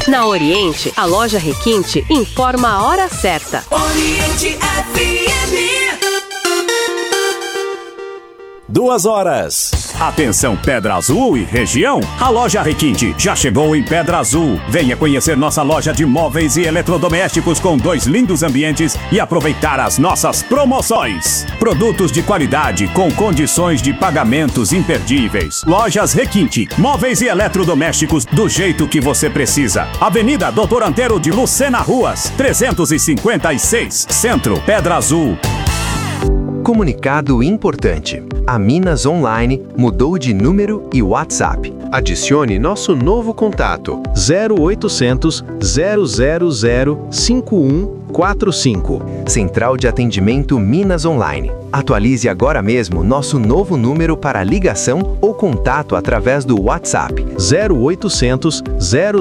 Na Oriente, a loja Requinte informa a hora certa. Oriente FM. 2h. Atenção Pedra Azul e região, a loja Requinte já chegou em Pedra Azul. Venha conhecer nossa loja de móveis e eletrodomésticos com 2 lindos ambientes e aproveitar as nossas promoções. Produtos de qualidade com condições de pagamentos imperdíveis. Lojas Requinte, móveis e eletrodomésticos do jeito que você precisa. Avenida Doutor Antero de Lucena Ruas, 356, Centro, Pedra Azul. Comunicado importante. A Minas Online mudou de número e WhatsApp. Adicione nosso novo contato 0800 000 5145. Central de Atendimento Minas Online. Atualize agora mesmo nosso novo número para ligação ou contato através do WhatsApp 0800 000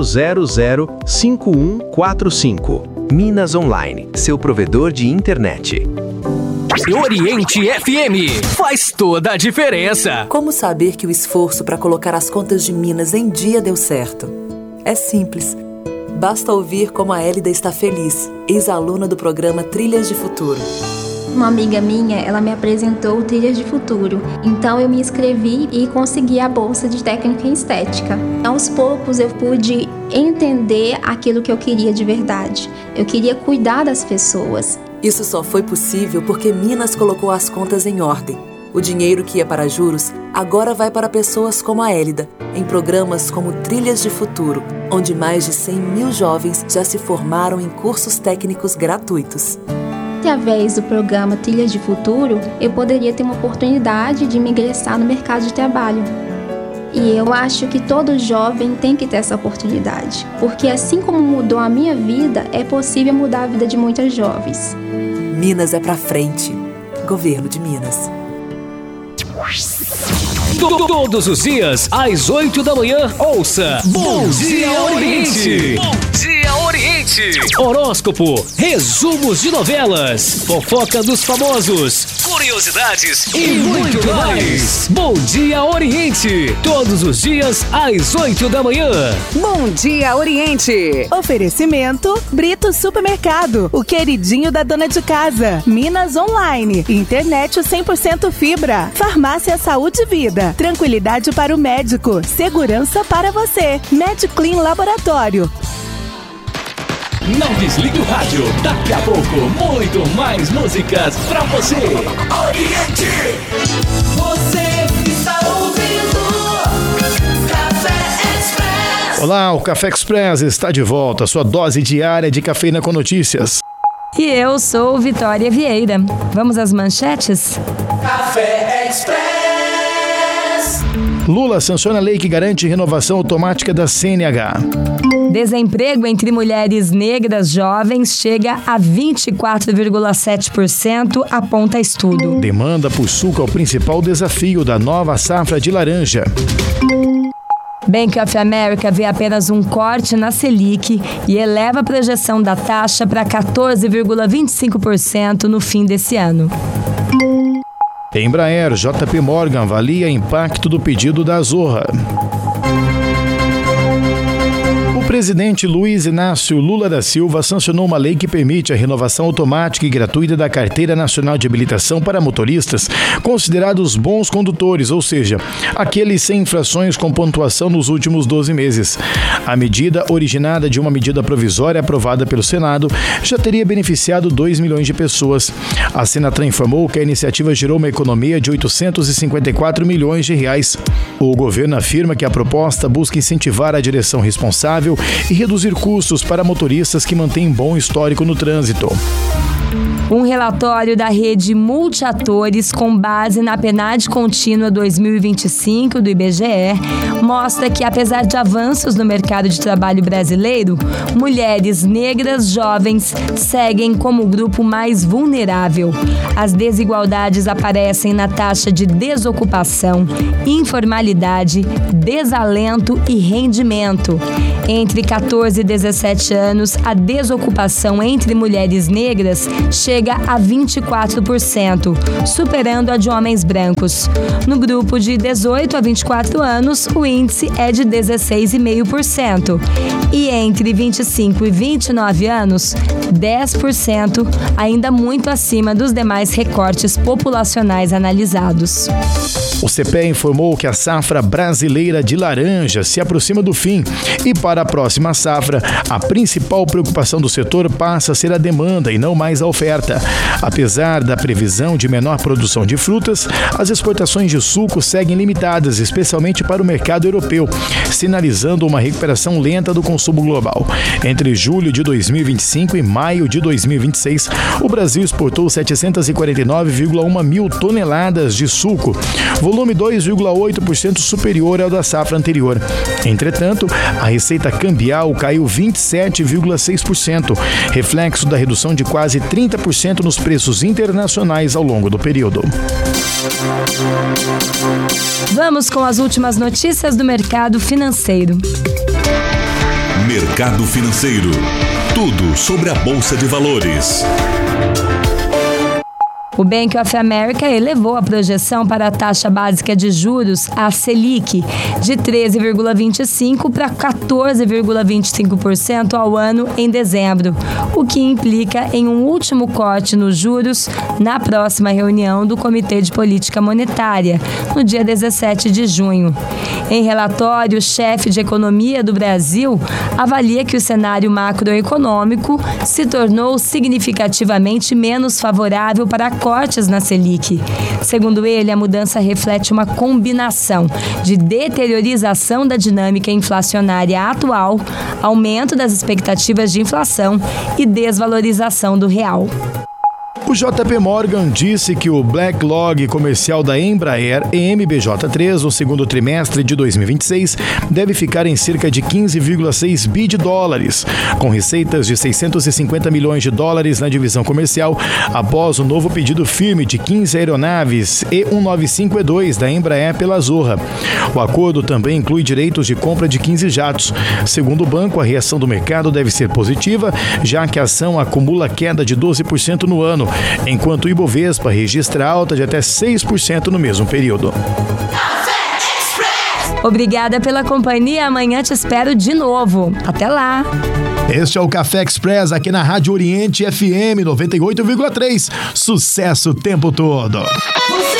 5145. Minas Online, seu provedor de internet. Oriente FM faz toda a diferença. Como saber que o esforço para colocar as contas de Minas em dia deu certo? É simples. Basta ouvir como a Hélida está feliz, ex-aluna do programa Trilhas de Futuro. Uma amiga minha, ela me apresentou o Trilhas de Futuro. Então eu me inscrevi e consegui a bolsa de técnica em estética. Aos poucos eu pude entender aquilo que eu queria de verdade. Eu queria cuidar das pessoas. Isso só foi possível porque Minas colocou as contas em ordem. O dinheiro que ia para juros agora vai para pessoas como a Hélida, em programas como Trilhas de Futuro, onde mais de 100 mil jovens já se formaram em cursos técnicos gratuitos. Através do programa Trilhas de Futuro, eu poderia ter uma oportunidade de me ingressar no mercado de trabalho. E eu acho que todo jovem tem que ter essa oportunidade, porque assim como mudou a minha vida, é possível mudar a vida de muitos jovens. Minas é pra frente. Governo de Minas. Todos os dias, às 8 da manhã, ouça Bom Dia Oriente. Bom Dia Oriente. Horóscopo, resumos de novelas, fofoca dos famosos, curiosidades e muito mais. Bom Dia Oriente. Todos os dias, às 8 da manhã. Bom Dia Oriente. Oferecimento Brito Supermercado, o queridinho da dona de casa. Minas Online, internet 100% fibra. Farmácia Saúde e Vida, tranquilidade para o médico, segurança para você. MedClean Laboratório. Não desligue o rádio, daqui a pouco muito mais músicas pra você. Oriente. Você está ouvindo Café Express. Olá, o Café Express está de volta, sua dose diária de cafeína com notícias. E eu sou Vitória Vieira. Vamos às manchetes? Café Express. Lula sanciona a lei que garante renovação automática da CNH. Desemprego entre mulheres negras jovens chega a 24,7%, aponta estudo. Demanda por suco é o principal desafio da nova safra de laranja. Bank of America vê apenas um corte na Selic e eleva a projeção da taxa para 14,25% no fim desse ano. Embraer, JP Morgan avalia impacto do pedido da Azorra. O presidente Luiz Inácio Lula da Silva sancionou uma lei que permite a renovação automática e gratuita da Carteira Nacional de Habilitação para motoristas considerados bons condutores, ou seja, aqueles sem infrações com pontuação nos últimos 12 meses. A medida, originada de uma medida provisória aprovada pelo Senado, já teria beneficiado 2 milhões de pessoas. A Senatran informou que a iniciativa gerou uma economia de 854 milhões de reais. O governo afirma que a proposta busca incentivar a direção responsável e reduzir custos para motoristas que mantêm bom histórico no trânsito. Um relatório da rede Multiatores, com base na PNAD Contínua 2025 do IBGE, mostra que, apesar de avanços no mercado de trabalho brasileiro, mulheres negras jovens seguem como o grupo mais vulnerável. As desigualdades aparecem na taxa de desocupação, informalidade, desalento e rendimento. Entre 14 e 17 anos, a desocupação entre mulheres negras chega chega a 24%, superando a de homens brancos. No grupo de 18 a 24 anos, o índice é de 16,5%. E entre 25 e 29 anos, 10%, ainda muito acima dos demais recortes populacionais analisados. O CPE informou que a safra brasileira de laranja se aproxima do fim e para a próxima safra, a principal preocupação do setor passa a ser a demanda e não mais a oferta. Apesar da previsão de menor produção de frutas, as exportações de suco seguem limitadas, especialmente para o mercado europeu, sinalizando uma recuperação lenta do consumo global. Entre julho de 2025 e maio de 2026, o Brasil exportou 749,1 mil toneladas de suco, volume 2,8% superior ao da safra anterior. Entretanto, a receita cambial caiu 27,6%, reflexo da redução de quase 30% nos preços internacionais ao longo do período. Vamos com as últimas notícias do mercado financeiro. Mercado financeiro. Tudo sobre a Bolsa de Valores. O Bank of America elevou a projeção para a taxa básica de juros, a Selic, de 13,25% para 14,25% ao ano em dezembro, o que implica em um último corte nos juros na próxima reunião do Comitê de Política Monetária, no dia 17 de junho. Em relatório, o chefe de economia do Brasil avalia que o cenário macroeconômico se tornou significativamente menos favorável para cortes na Selic. Segundo ele, a mudança reflete uma combinação de deteriorização da dinâmica inflacionária atual, aumento das expectativas de inflação e desvalorização do real. O JP Morgan disse que o backlog comercial da Embraer EMBJ3 no segundo trimestre de 2026 deve ficar em cerca de 15,6 bi de dólares, com receitas de 650 milhões de dólares na divisão comercial, após o novo pedido firme de 15 aeronaves E195-E2 da Embraer pela Zorra. O acordo também inclui direitos de compra de 15 jatos. Segundo o banco, a reação do mercado deve ser positiva, já que a ação acumula queda de 12% no ano, enquanto o Ibovespa registra alta de até 6% no mesmo período. Obrigada pela companhia, amanhã te espero de novo. Até lá! Este é o Café Express aqui na Rádio Oriente FM 98,3. Sucesso o tempo todo!